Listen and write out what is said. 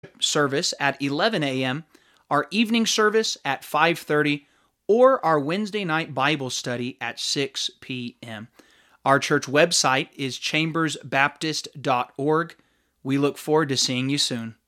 service at 11 a.m., our evening service at 5:30, or our Wednesday night Bible study at 6 p.m. Our church website is chambersbaptist.org. We look forward to seeing you soon.